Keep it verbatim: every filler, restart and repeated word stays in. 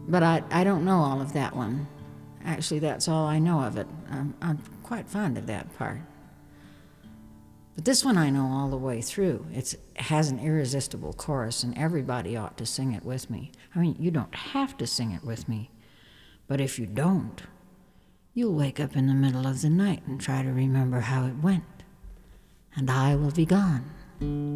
But I, I don't know all of that one. Actually, that's all I know of it. I'm, I'm quite fond of that part. But this one I know all the way through. It's, it has an irresistible chorus, and everybody ought to sing it with me. I mean, you don't have to sing it with me, but if you don't, you'll wake up in the middle of the night and try to remember how it went, and I will be gone.